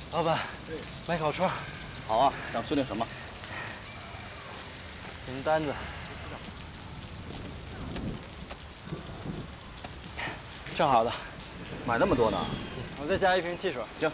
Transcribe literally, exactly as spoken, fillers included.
老板，买烤串。 好啊，想吃点什么？ 您单子。正好的。 买那么多呢？ 我再加一瓶汽水。 行。